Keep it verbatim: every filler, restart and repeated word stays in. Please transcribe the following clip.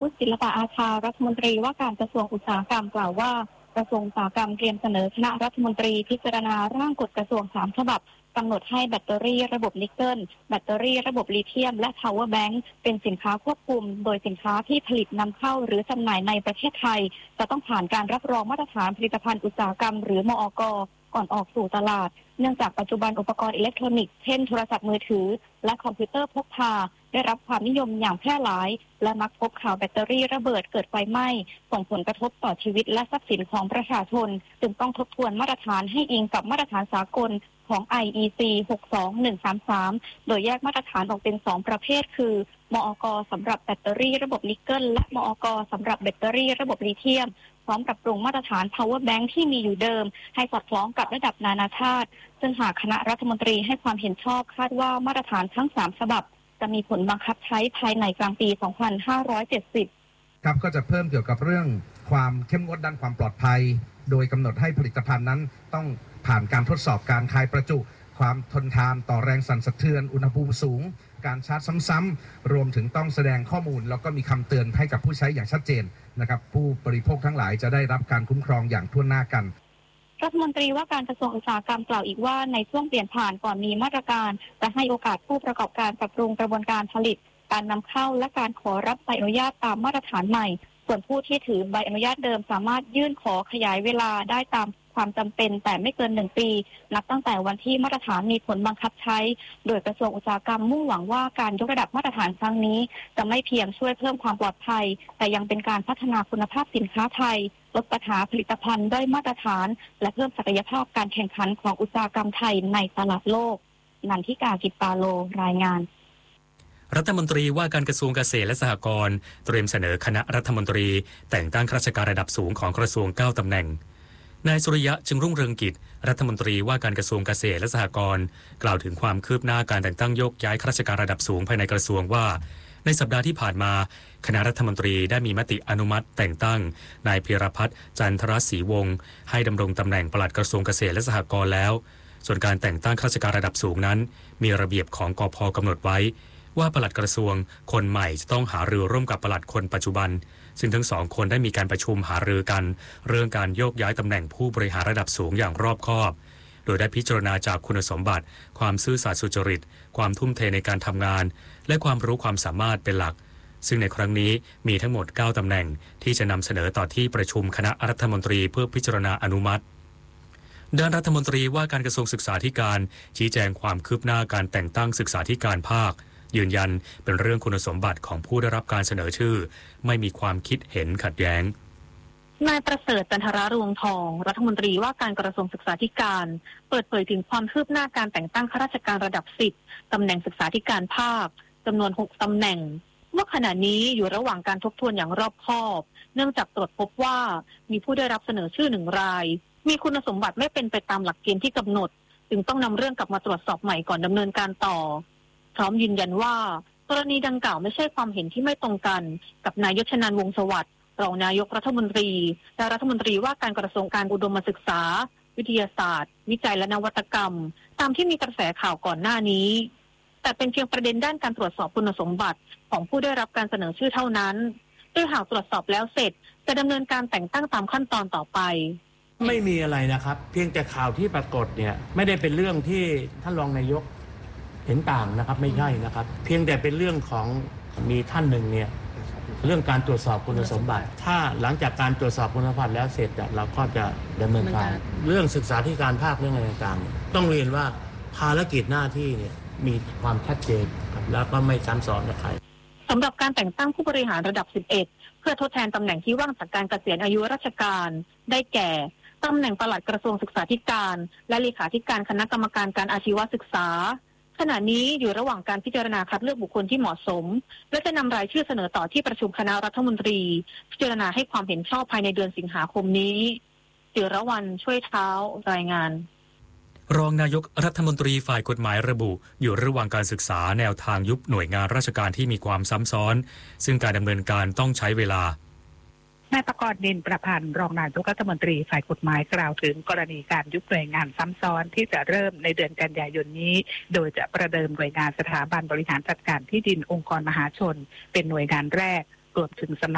นุชศิลปอาชารัฐมนตรีว่าการกระทรวงอุตสาหกรรมกล่าวว่ากระทรวงอุตสาหกรรมเตรียมเสนอคณะรัฐมนตรีพิจารณาร่างกฎกระทรวงสามฉบับกำหนดให้แบตเตอรี่ระบบนิกเกิลแบตเตอรี่ระบบลิเธียมและ power bank เป็นสินค้าควบคุมโดยสินค้าที่ผลิตนำเข้าหรือจำหน่ายในประเทศไทยจะต้องผ่านการรับรองมาตรฐานผลิตภัณฑ์อุตสาหกรรมหรือมอก.ก่อนออกสู่ตลาดเนื่องจากปัจจุบันอุปกรณ์อิเล็กทรอนิกส์เช่นโทรศัพท์มือถือและคอมพิวเตอร์พกพาได้รับความนิยมอย่างแพร่หลายและมักพบข่าวแบตเตอรี่ระเบิดเกิดไฟไหม้ส่งผลกระทบต่อชีวิตและทรัพย์สินของประชาชนจึงต้องทบทวนมาตรฐานให้อิงกับมาตรฐานสากลของ ไอ อี ซี หกสองหนึ่งสามสาม โดยแยกมาตรฐานออกเป็นสองประเภทคือมอก.สำหรับแบตเตอรี่ระบบนิกเกิลและมอก.สำหรับแบตเตอรี่ระบบลิเธียมพร้อมกับปรุงมาตรฐาน power bank ที่มีอยู่เดิมให้สอดคล้องกับระดับนานาชาติซึ่งหากคณะรัฐมนตรีให้ความเห็นชอบคาดว่ามาตรฐานทั้งสามฉบับจะมีผลบังคับใช้ภายในกลางปี สองพันห้าร้อยเจ็ดสิบครับก็จะเพิ่มเกี่ยวกับเรื่องความเข้มงวดด้านความปลอดภัยโดยกำหนดให้ผลิตภัณฑ์นั้นต้องผ่านการทดสอบการคายประจุความทนทานต่อแรงสั่นสะเทือนอุณหภูมิสูงการชาร์จซ้ำๆรวมถึงต้องแสดงข้อมูลแล้วก็มีคำเตือนให้กับผู้ใช้อย่างชัดเจนนะครับผู้บริโภคทั้งหลายจะได้รับการคุ้มครองอย่างทั่วหน้ากันรัฐมนตรีว่าการกระทรวงอุตสาหกรรมกล่าวอีกว่าในช่วงเปลี่ยนผ่านก่อนมีมาตรการจะให้โอกาสผู้ประกอบการปรับปรุงกระบวนการผลิตการนำเข้าและการขอรับใบอนุญาตตามมาตรฐานใหม่ส่วนผู้ที่ถือใบอนุญาตเดิมสามารถยื่นขอขยายเวลาได้ตามความจำเป็นแต่ไม่เกินหนึ่งปีนับตั้งแต่วันที่มาตรฐานมีผลบังคับใช้โดยกระทรวงอุตสาหกรรมมุ่งหวังว่าการยกระดับมาตรฐานครั้งนี้จะไม่เพียงช่วยเพิ่มความปลอดภัยแต่ยังเป็นการพัฒนาคุณภาพสินค้าไทยลดปัญหาผลิตภัณฑ์ด้อยมาตรฐานและเพิ่มศักยภาพการแข่งขันของอุตสาหกรรมไทยในตลาดโลกนันทิกา กิจปาโลรายงานรัฐมนตรีว่าการกระทรวงเกษตรและสหกรณ์เตรียมเสนอคณะรัฐมนตรีแต่งตั้งข้าราชการระดับสูงของกระทรวงเก้าตำแหน่งนายสุริยะจึงรุ่งเรืองกิจรัฐมนตรีว่าการกระทรวงเกษตรและสหกรณ์กล่าวถึงความคืบหน้าการแต่งตั้งโยกย้ายข้าราชการระดับสูงภายในกระทรวงว่าในสัปดาห์ที่ผ่านมาคณะรัฐมนตรีได้มีมติอนุมัติแต่งตั้งนายพีรพัฒน์จันทรศรีวงศ์ให้ดำรงตำแหน่งปลัดกระทรวงเกษตรและสหกรณ์แล้วส่วนการแต่งตั้งข้าราชการระดับสูงนั้นมีระเบียบของกพ.กำหนดไว้ว่าปลัดกระทรวงคนใหม่จะต้องหารือร่วมกับปลัดคนปัจจุบันซึ่งทั้งสองคนได้มีการประชุมหารือกันเรื่องการโยกย้ายตำแหน่งผู้บริหารระดับสูงอย่างรอบคอบโดยได้พิจารณาจากคุณสมบัติความซื่อสัตย์สุจริตความทุ่มเทในการทำงานและความรู้ความสามารถเป็นหลักซึ่งในครั้งนี้มีทั้งหมดเก้าตำแหน่งที่จะนำเสนอต่อที่ประชุมคณะรัฐมนตรีเพื่อพิจารณาอนุมัติด้านรัฐมนตรีว่าการกระทรวงศึกษาธิการชี้แจงความคืบหน้าการแต่งตั้งศึกษาธิการภาคยืนยันเป็นเรื่องคุณสมบัติของผู้ได้รับการเสนอชื่อไม่มีความคิดเห็นขัดแย้งนายประเสริฐจันทรารวงทองรัฐมนตรีว่าการกระทรวงศึกษาธิการเปิดเผยถึงความคืบหน้าการแต่งตั้งข้าราชการระดับสิบตำแหน่งศึกษาธิการภาคจำนวนหกตำแหน่งว่าขณะนี้อยู่ระหว่างการทบทวนอย่างรอบคอบเนื่องจากตรวจพบว่ามีผู้ได้รับเสนอชื่อหนึ่งรายมีคุณสมบัติไม่เป็นไปตามหลักเกณฑ์ที่กำหนดจึงต้องนำเรื่องกลับมาตรวจสอบใหม่ก่อนดำเนินการต่อพร้อมยืนยันว่ากรณีดังกล่าวไม่ใช่ความเห็นที่ไม่ตรงกันกับนายยศนันท์วงศ์สวัสดิ์รองนายกรัฐมนตรีและรัฐมนตรีว่าการกระทรวงการอุดมศึกษาวิทยาศาสตร์วิจัยและนวัตกรรมตามที่มีกระแสข่าวก่อนหน้านี้แต่เป็นเพียงประเด็นด้านการตรวจสอบคุณสมบัติของผู้ได้รับการเสนอชื่อเท่านั้นโดยหากตรวจสอบแล้วเสร็จจะดำเนินการแต่งตั้งตามขั้นตอนต่อไปไม่มีอะไรนะครับเพียงแต่ข่าวที่ปรากฏเนี่ยไม่ได้เป็นเรื่องที่ท่านรองนายกเห็นต่างนะครับไม่ใช่นะครับเพียงแต่เป็นเรื่องของมีท่านหนึ่งเนี่ยเรื่องการตรวจสอบคุณสมบัติถ้าหลังจากการตรวจสอบคุณสมบัติแล้วเสร็จเราก็จะดำเนินการเรื่องศึกษาธิการภาคเรื่องอะไรต่างๆต้องเรียนว่าภารกิจหน้าที่เนี่ยมีความชัดเจนแล้วก็ไม่ซ้ำซ้อนกับใครสำหรับการแต่งตั้งผู้บริหารระดับสิบเอ็ดเพื่อทดแทนตำแหน่งที่ว่างจากการเกษียณอายุราชการได้แก่ตำแหน่งปลัดกระทรวงศึกษาธิการและเลขาธิการคณะกรรมการการอาชีวศึกษาขณะนี้อยู่ระหว่างการพิจารณาคัดเลือกบุคคลที่เหมาะสมและจะนำรายชื่อเสนอต่อที่ประชุมคณะรัฐมนตรีพิจารณาให้ความเห็นชอบภายในเดือนสิงหาคมนี้จิรวรรณช่วยเท้ารายงานรองนายกรัฐมนตรีฝ่ายกฎหมายระบุอยู่ระหว่างการศึกษาแนวทางยุบหน่วยงานราชการที่มีความซ้ำซ้อนซึ่งการดำเนินการต้องใช้เวลานายประกรณ์นินประพันธ์รองนายกรัฐมนตรีฝ่ายกฎหมายกล่าวถึงกรณีการยุบหน่วยงานซ้ำซ้อนที่จะเริ่มในเดือนกันยายนนี้โดยจะประเดิมหน่วยงานสถาบันบริหารจัดการที่ดินองค์กรมหาชนเป็นหน่วยงานแรกรวมถึงสำนัก